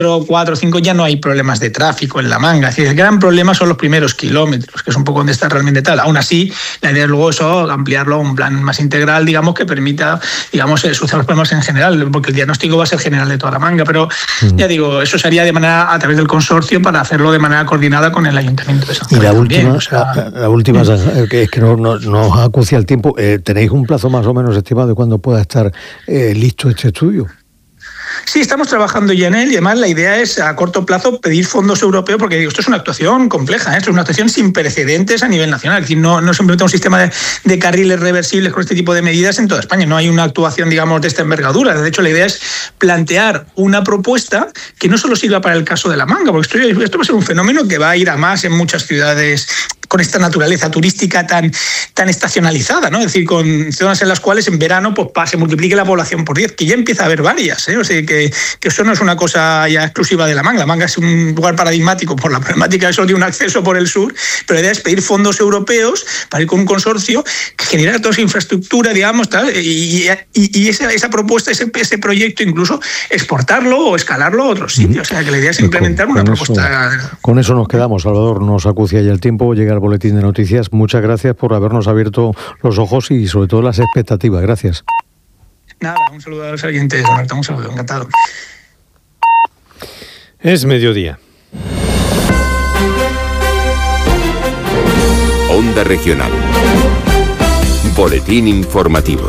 4 o 5 ya no hay problemas de tráfico en La Manga. Es decir, el gran problema son los primeros kilómetros, que es un poco donde está realmente tal. Aún así, la idea es luego eso, ampliarlo a un plan más integral, digamos, que permita, digamos, solucionar los problemas en general, porque el diagnóstico va a ser general de toda La Manga, pero ya digo, eso se haría de manera a través del consorcio para hacerlo de manera coordinada con el Ayuntamiento de San Felipe. Y la última, que es que nos acucia el tiempo, ¿tenéis un plazo más o menos estimado de cuándo pueda estar listo este estudio? Sí, estamos trabajando ya en él y además la idea es a corto plazo pedir fondos europeos porque digo, esto es una actuación compleja, esto es una actuación sin precedentes a nivel nacional, es decir, no simplemente un sistema de carriles reversibles con este tipo de medidas en toda España, no hay una actuación, digamos, de esta envergadura. De hecho, la idea es plantear una propuesta que no solo sirva para el caso de La Manga, porque esto va a ser un fenómeno que va a ir a más en muchas ciudades con esta naturaleza turística tan estacionalizada, ¿no? Es decir, con zonas en las cuales en verano pues se multiplique la población por 10, que ya empieza a haber varias, ¿eh? O sea, que eso no es una cosa ya exclusiva de La Manga. La Manga es un lugar paradigmático por la problemática de solo de un acceso por el sur, pero la idea es pedir fondos europeos para ir con un consorcio que generara toda esa infraestructura, digamos, tal, y esa propuesta, ese proyecto, incluso exportarlo o escalarlo a otros sitios. O sea, que la idea es implementar una propuesta. Con eso nos quedamos, Salvador, nos acucia ya el tiempo, llega el boletín de noticias. Muchas gracias por habernos abierto los ojos y sobre todo las expectativas. Gracias. Nada, un saludo a los oyentes, Alberto, un saludo, encantado. Es mediodía. Onda Regional. Boletín informativo.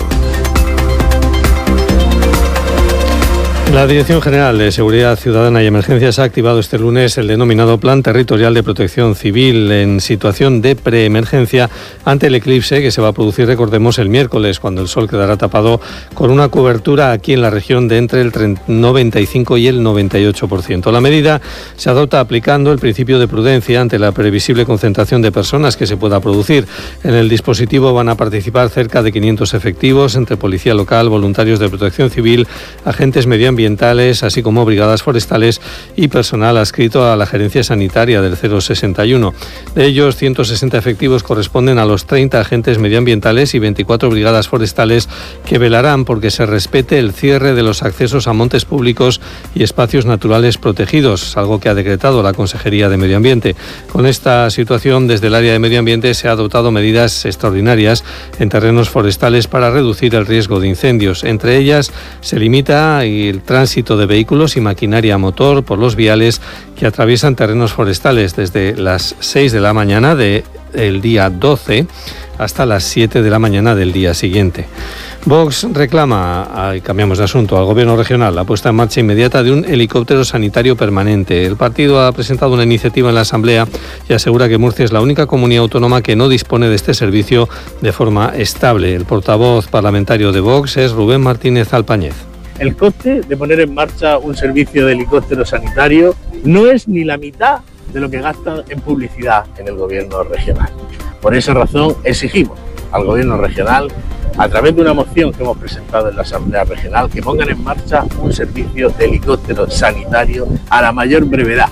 La Dirección General de Seguridad Ciudadana y Emergencias ha activado este lunes el denominado Plan Territorial de Protección Civil en situación de preemergencia ante el eclipse que se va a producir, recordemos, el miércoles, cuando el sol quedará tapado con una cobertura aquí en la región de entre el 95 y el 98%. La medida se adopta aplicando el principio de prudencia ante la previsible concentración de personas que se pueda producir. En el dispositivo van a participar cerca de 500 efectivos entre policía local, voluntarios de protección civil, agentes medioambientales, así como brigadas forestales y personal adscrito a la gerencia sanitaria del 061. De ellos, 160 efectivos corresponden a los 30 agentes medioambientales y 24 brigadas forestales que velarán porque se respete el cierre de los accesos a montes públicos y espacios naturales protegidos, algo que ha decretado la Consejería de Medio Ambiente. Con esta situación, desde el área de Medio Ambiente se ha adoptado medidas extraordinarias en terrenos forestales para reducir el riesgo de incendios. Entre ellas, se limita el tránsito de vehículos y maquinaria a motor por los viales que atraviesan terrenos forestales desde las 6 de la mañana del día 12 hasta las 7 de la mañana del día siguiente. Vox reclama, cambiamos de asunto, al Gobierno regional la puesta en marcha inmediata de un helicóptero sanitario permanente. El partido ha presentado una iniciativa en la Asamblea y asegura que Murcia es la única comunidad autónoma que no dispone de este servicio de forma estable. El portavoz parlamentario de Vox es Rubén Martínez Alpañez. El coste de poner en marcha un servicio de helicóptero sanitario no es ni la mitad de lo que gastan en publicidad en el Gobierno regional. Por esa razón exigimos al Gobierno regional, a través de una moción que hemos presentado en la Asamblea Regional, que pongan en marcha un servicio de helicóptero sanitario a la mayor brevedad.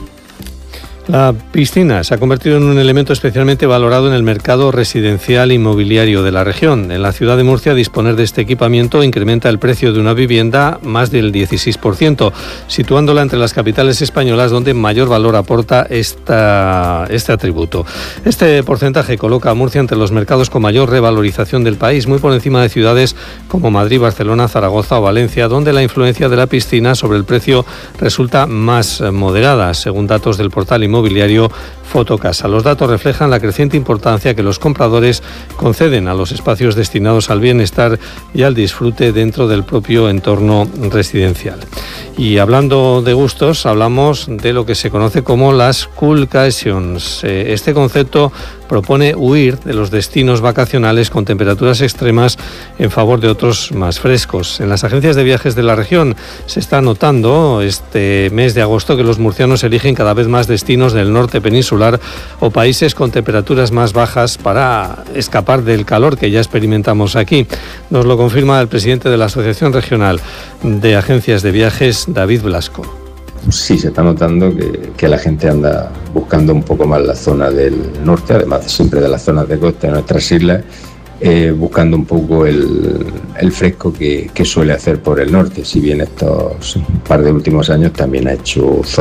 La piscina se ha convertido en un elemento especialmente valorado en el mercado residencial inmobiliario de la región. En la ciudad de Murcia, disponer de este equipamiento incrementa el precio de una vivienda más del 16%, situándola entre las capitales españolas donde mayor valor aporta este atributo. Este porcentaje coloca a Murcia entre los mercados con mayor revalorización del país, muy por encima de ciudades como Madrid, Barcelona, Zaragoza o Valencia, donde la influencia de la piscina sobre el precio resulta más moderada, según datos del portal inmobiliario Fotocasa. Los datos reflejan la creciente importancia que los compradores conceden a los espacios destinados al bienestar y al disfrute dentro del propio entorno residencial. Y hablando de gustos, hablamos de lo que se conoce como las coolcations. Este concepto propone huir de los destinos vacacionales con temperaturas extremas en favor de otros más frescos. En las agencias de viajes de la región se está notando este mes de agosto que los murcianos eligen cada vez más destinos del norte peninsular o países con temperaturas más bajas para escapar del calor que ya experimentamos aquí. Nos lo confirma el presidente de la Asociación Regional de Agencias de Viajes, David Blasco. Sí, se está notando que la gente anda buscando un poco más la zona del norte, además siempre de las zonas de costa de nuestras islas, buscando un poco el fresco que suele hacer por el norte, si bien estos par de últimos años también ha hecho